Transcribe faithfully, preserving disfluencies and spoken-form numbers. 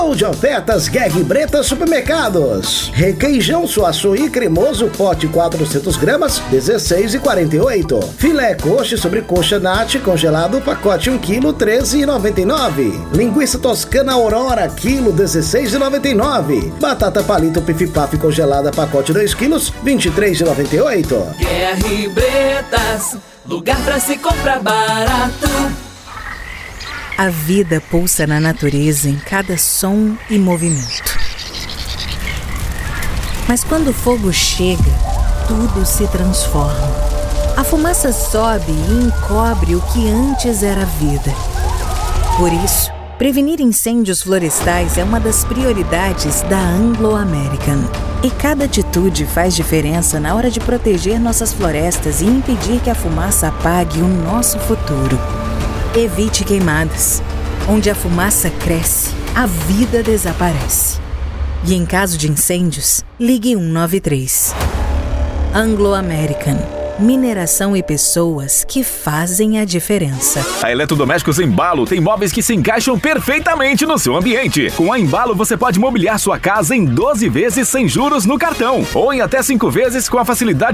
De ofertas Guerra e Breta Supermercados. Requeijão Suaçuí cremoso, pote quatrocentos gramas, dezesseis reais e quarenta e oito centavos. Filé coxa sobre coxa nat congelado, pacote um quilo, treze reais e noventa e nove centavos. Linguiça toscana Aurora, quilo, dezesseis reais e noventa e nove centavos. Batata palito pif-paf congelada, pacote dois quilos, vinte e três reais e noventa e oito centavos. Guerra e Bretas, lugar pra se comprar barato. A vida pulsa na natureza em cada som e movimento. Mas quando o fogo chega, tudo se transforma. A fumaça sobe e encobre o que antes era vida. Por isso, prevenir incêndios florestais é uma das prioridades da Anglo American. E cada atitude faz diferença na hora de proteger nossas florestas e impedir que a fumaça apague o nosso futuro. Evite queimadas. Onde a fumaça cresce, a vida desaparece. E em caso de incêndios, ligue um nove três. Anglo American. Mineração e pessoas que fazem a diferença. A Eletrodomésticos Embalo tem móveis que se encaixam perfeitamente no seu ambiente. Com a Embalo você pode mobiliar sua casa em doze vezes sem juros no cartão ou em até cinco vezes com a facilidade